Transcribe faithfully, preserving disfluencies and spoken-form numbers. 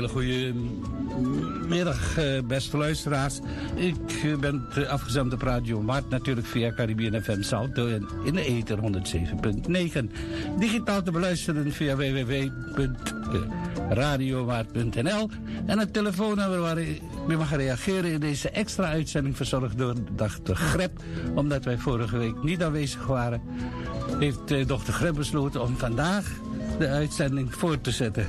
hele goede middag, beste luisteraars. Ik ben afgezamd op Radio Maart, natuurlijk via Caribbean F M Salto en in de ether honderd zeven punt negen. Digitaal te beluisteren via w w w punt radiomaart punt n l. En het telefoonnummer waar u mag reageren in deze extra uitzending, verzorgd door dokter Greb. Omdat wij vorige week niet aanwezig waren, heeft dokter Greb besloten om vandaag de uitzending voor te zetten.